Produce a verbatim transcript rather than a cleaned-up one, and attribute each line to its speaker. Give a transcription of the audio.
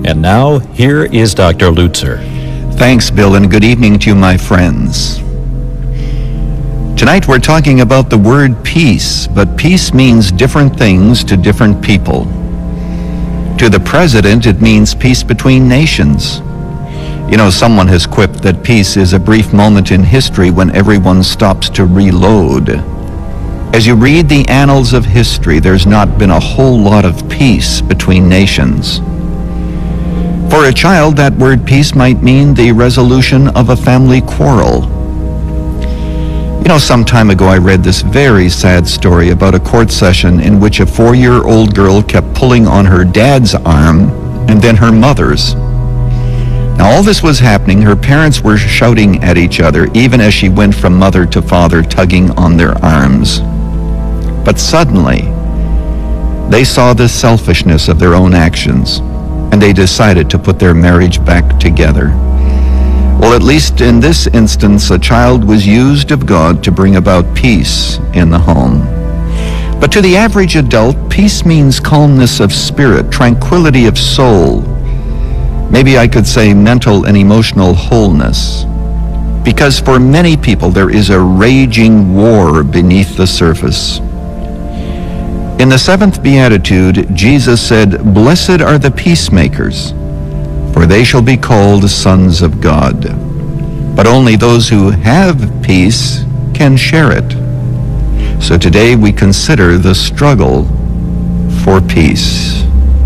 Speaker 1: And now, here is Doctor Lutzer.
Speaker 2: Thanks, Bill, and good evening to you, my friends. Tonight we're talking about the word peace, but peace means different things to different people. To the president, it means peace between nations. You know, someone has quipped that peace is a brief moment in history when everyone stops to reload. As you read the annals of history, there's not been a whole lot of peace between nations. For a child, that word peace might mean the resolution of a family quarrel. You know, some time ago I read this very sad story about a court session in which a four-year-old girl kept pulling on her dad's arm and then her mother's. Now, all this was happening. Her parents were shouting at each other, even as she went from mother to father, tugging on their arms. But suddenly, they saw the selfishness of their own actions, and they decided to put their marriage back together. Well, at least in this instance, a child was used of God to bring about peace in the home. But to the average adult, peace means calmness of spirit, tranquility of soul. Maybe I could say mental and emotional wholeness. Because for many people, there is a raging war beneath the surface. In the seventh beatitude, Jesus said, "Blessed are the peacemakers, for they shall be called sons of God." But only those who have peace can share it. So today we consider the struggle for peace.